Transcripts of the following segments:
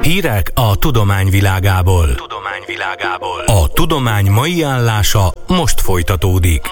Hírek a tudomány világából. A tudomány mai állása most folytatódik.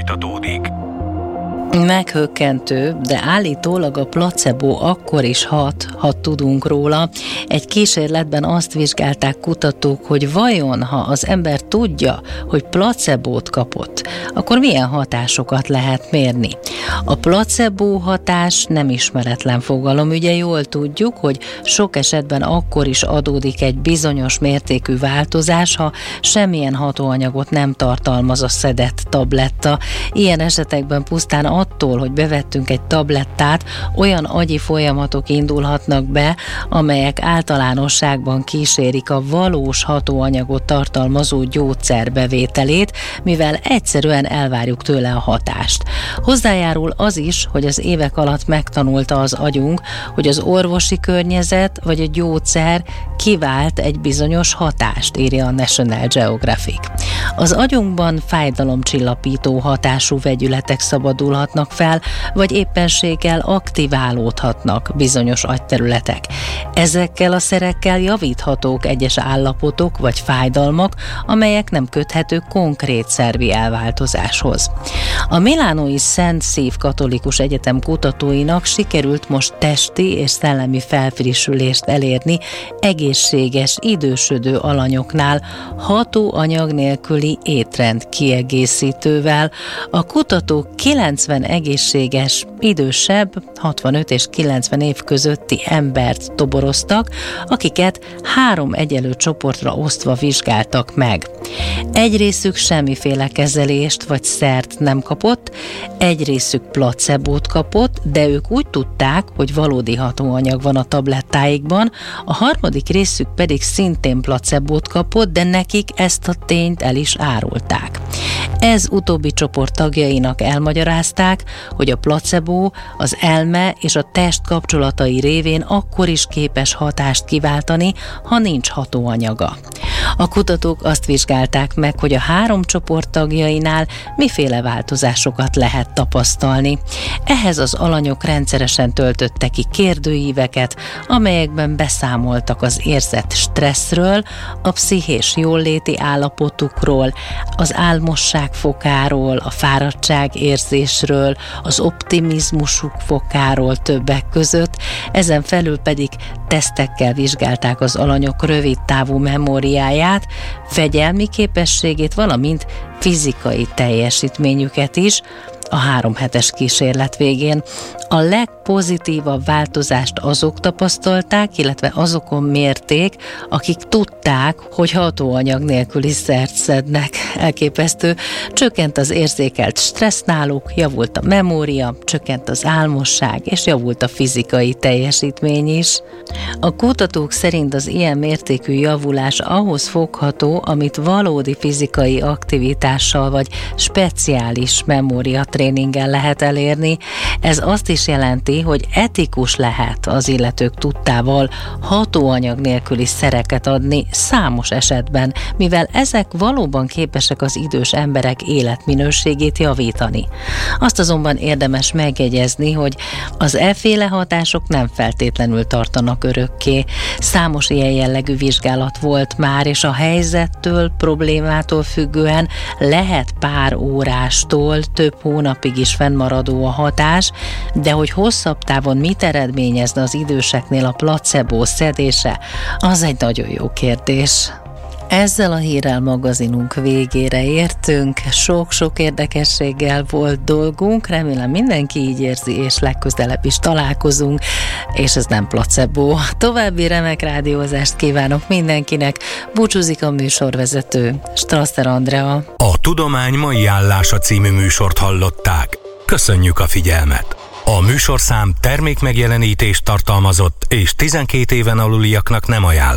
Meghökkentő, de állítólag a placebo akkor is hat, ha tudunk róla. Egy kísérletben azt vizsgálták kutatók, hogy vajon, ha az ember tudja, hogy placebót kapott, akkor milyen hatásokat lehet mérni. A placebo hatás nem ismeretlen fogalom, ugye jól tudjuk, hogy sok esetben akkor is adódik egy bizonyos mértékű változás, ha semmilyen hatóanyagot nem tartalmaz a szedett tabletta. Ilyen esetekben pusztán attól, hogy bevettünk egy tablettát, olyan agyi folyamatok indulhatnak be, amelyek általánosságban kísérik a valós hatóanyagot tartalmazó gyógyszer bevételét, mivel egyszerűen elvárjuk tőle a hatást. Hozzájárul az is, hogy az évek alatt megtanulta az agyunk, hogy az orvosi környezet vagy a gyógyszer kivált egy bizonyos hatást, írja a National Geographic. Az agyunkban fájdalomcsillapító hatású vegyületek szabadulhatnak fel, vagy éppenséggel aktiválódhatnak bizonyos agyterületek. Ezekkel a szerekkel javíthatók egyes állapotok vagy fájdalmak, amelyek nem köthetők konkrét szervi elváltozáshoz. A milánói Szent Szív Katolikus Egyetem kutatóinak sikerült most testi és szellemi felfrissülést elérni egészséges, idősödő alanyoknál hatóanyag nélküli étrend kiegészítővel. A kutatók 90 egészséges, idősebb, 65 és 90 év közötti embert toboroztak, akiket 3 egyenlő csoportra osztva vizsgáltak meg. Egy részük semmiféle kezelést vagy szert nem kapott, egy részük placebót kapott, de ők úgy tudták, hogy valódi hatóanyag van a tablettáikban, a harmadik részük pedig szintén placebót kapott, de nekik ezt a tényt el is árulták. Ez utóbbi csoport tagjainak elmagyarázták, hogy a placebo az elme és a test kapcsolatai révén akkor is képes hatást kiváltani, ha nincs hatóanyaga. A kutatók azt vizsgálták meg, hogy a 3 csoport tagjainál miféle változásokat lehet tapasztalni. Ehhez az alanyok rendszeresen töltöttek ki kérdőíveket, amelyekben beszámoltak az érzett stresszről, a pszichés jólléti állapotukról, az álmosság fokáról, a fáradtság érzésről, az optimizmusuk fokáról többek között, ezen felül pedig tesztekkel vizsgálták az alanyok rövidtávú memóriáját, fegyelmi képességét, valamint fizikai teljesítményüket is a 3 hetes kísérlet végén. A legpozitívabb változást azok tapasztalták, illetve azokon mérték, akik tudták, hogy hatóanyag nélküli szert szednek. Elképesztő. Csökkent az érzékelt stressz náluk, javult a memória, csökkent az álmosság, és javult a fizikai teljesítmény is. A kutatók szerint az ilyen mértékű javulás ahhoz fogható, amit valódi fizikai aktivitással vagy speciális memóriatréninggel lehet elérni. Ez azt is jelenti, hogy etikus lehet az illetők tudtával hatóanyag nélküli szereket adni számos esetben, mivel ezek valóban képesek az idős emberek életminőségét javítani. Azt azonban érdemes megjegyezni, hogy az efféle hatások nem feltétlenül tartanak örökké. Számos ilyen jellegű vizsgálat volt már, és a helyzettől, problémától függően lehet pár órástól több hónapig is fennmaradó a hatás, de hogy hosszabb távon mit eredményezne az időseknél a placebo szedése, az egy nagyon jó kérdés. Ezzel a hírrel magazinunk végére értünk, sok-sok érdekességgel volt dolgunk, remélem mindenki így érzi, és legközelebb is találkozunk, és ez nem placebo. További remek rádiózást kívánok mindenkinek, búcsúzik a műsorvezető, Strasser Andrea. A Tudomány mai állása című műsort hallották. Köszönjük a figyelmet! A műsorszám termékmegjelenítést tartalmazott, és 12 éven aluliaknak nem ajánlott.